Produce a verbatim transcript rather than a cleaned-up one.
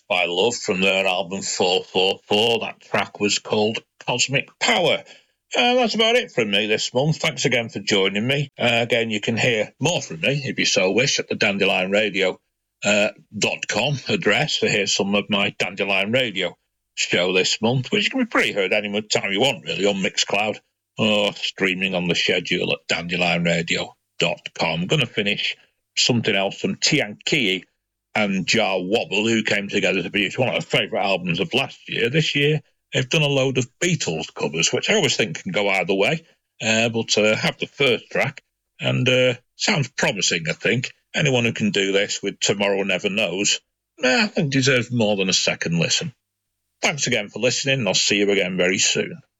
by Love from their album four four four. That track was called Cosmic Power. Uh, that's about it from me this month. Thanks again for joining me. Uh, again, you can hear more from me, if you so wish, at the dandelion radio dot com address to hear some of my Dandelion Radio show this month, which can be pre-heard any time you want, really, on Mixcloud or streaming on the schedule at dandelion radio dot com. I'm going to finish something else from Tian Kei and Jar Wobble, who came together to produce one of my favourite albums of last year. This year, they've done a load of Beatles covers, which I always think can go either way, uh, but uh, have the first track, and uh, sounds promising, I think. Anyone who can do this with Tomorrow Never Knows, eh, I think deserves more than a second listen. Thanks again for listening, and I'll see you again very soon.